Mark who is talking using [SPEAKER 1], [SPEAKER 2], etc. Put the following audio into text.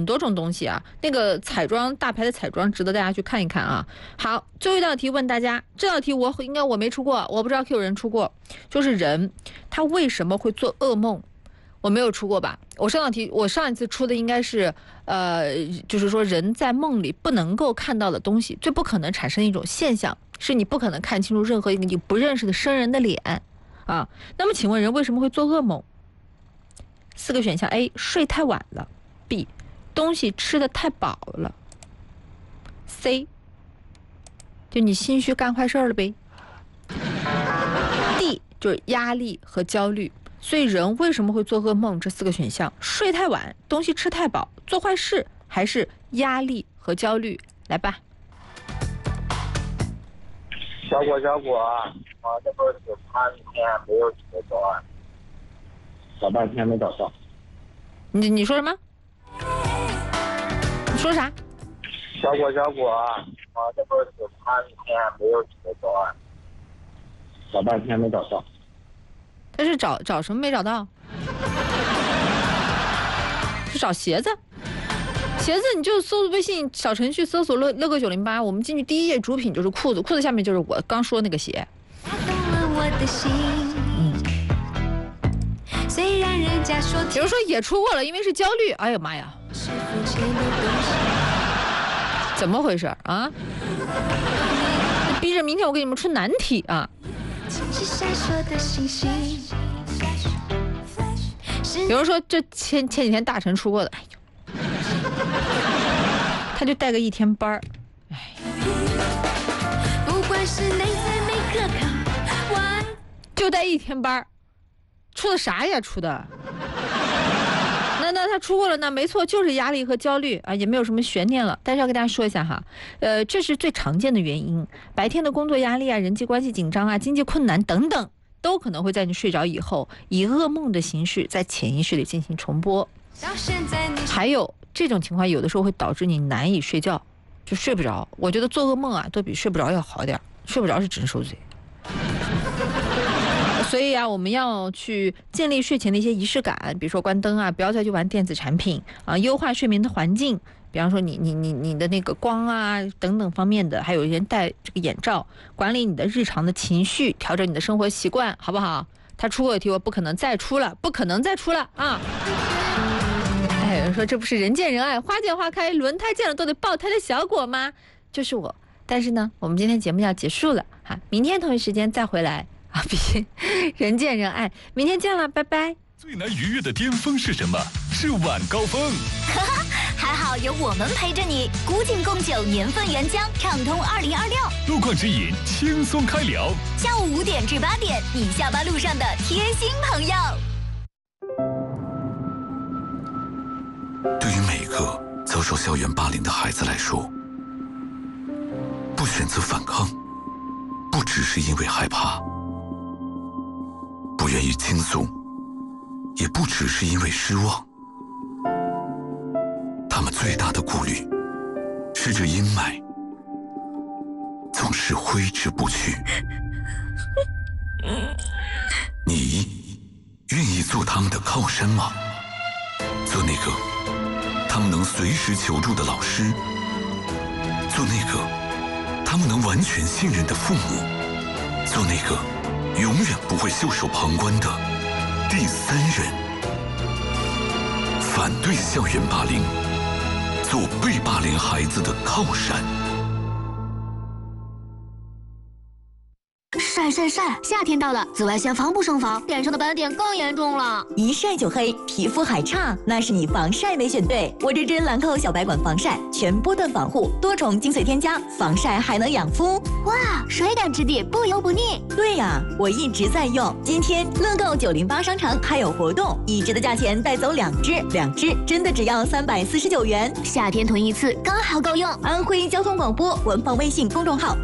[SPEAKER 1] 很多种东西啊。那个彩妆，大牌的彩妆值得大家去看一看啊。好，最后一道题问大家，这道题我没出过，我不知道有人出过，就是人他为什么会做噩梦？我没有出过吧？我上一次出的应该是，就是说人在梦里不能够看到的东西，最不可能产生一种现象，是你不可能看清楚任何一个你不认识的生人的脸啊。那么请问人为什么会做噩梦？4个选项 ：A. 睡太晚了 ；B. 东西吃得太饱了 ；C. 就你心虚干坏事了呗 ；D. 就是压力和焦虑。所以人为什么会做噩梦？这4个选项：睡太晚、东西吃太饱、做坏事，还是压力和焦虑？来吧。
[SPEAKER 2] 小果，这个是半天没有接到，找半天没找到。
[SPEAKER 1] 你说什么？你说啥？
[SPEAKER 2] 小果，这个是半天没有接到，找半天没找到。
[SPEAKER 1] 但是找什么没找到？是找鞋子。鞋子你就搜微信小程序搜索乐个908，我们进去第一页主品就是裤子，裤子下面就是我刚说那个鞋。比如说也出过了，因为是焦虑。哎呀妈呀，怎么回事啊？逼着明天我给你们出难题啊！比如说这前几天大陈出过的，哎呦，他就带个1天班儿，哎，就带1天班儿，出的啥呀？出的，那他出过了，那没错，就是压力和焦虑啊，也没有什么悬念了。但是要跟大家说一下哈，这是最常见的原因，白天的工作压力啊、人际关系紧张啊、经济困难等等，都可能会在你睡着以后，以噩梦的形式在潜意识里进行重播。还有这种情况，有的时候会导致你难以睡觉，就睡不着。我觉得做噩梦啊，都比睡不着要好点，睡不着是只能受罪。所以啊，我们要去建立睡前的一些仪式感，比如说关灯啊，不要再去玩电子产品啊，优化睡眠的环境，比方说你的那个光啊等等方面的，还有一些戴这个眼罩，管理你的日常的情绪，调整你的生活习惯，好不好？他出过题，我不可能再出了啊！哎，有人说这不是人见人爱，花见花开，轮胎见了都得爆胎的小果吗？就是我。但是呢，我们今天节目要结束了哈，明天同一时间再回来。啊，比人见人爱，明天见了，拜拜。
[SPEAKER 3] 最难逾越的巅峰是什么？是晚高峰。
[SPEAKER 4] 还好有我们陪着你，古井贡酒年份原浆，畅通2026。
[SPEAKER 3] 路况指引，轻松开聊。
[SPEAKER 4] 下午5点至8点，你下班路上的贴心朋友。
[SPEAKER 5] 对于每个遭受校园霸凌的孩子来说，不选择反抗，不只是因为害怕。不愿意倾诉，也不只是因为失望。他们最大的顾虑是这阴霾总是挥之不去。你愿意做他们的靠山吗？做那个他们能随时求助的老师，做那个他们能完全信任的父母，做那个永远不会袖手旁观的第三人。反对校园霸凌，做被霸凌孩子的靠山。
[SPEAKER 6] 晒，夏天到了，紫外线防不胜防，脸上的斑点更严重了。
[SPEAKER 7] 一晒就黑，皮肤还差，那是你防晒没选对。我这支兰蔻小白管防晒，全波段防护，多重精粹添加，防晒还能养肤。
[SPEAKER 6] 哇，水感质地，不油不腻。
[SPEAKER 7] 对呀，我一直在用。今天乐购908商城还有活动，1支的价钱带走2支真的只要349元。
[SPEAKER 6] 夏天囤一次刚好够用。
[SPEAKER 7] 安徽交通广播官方微信公众号。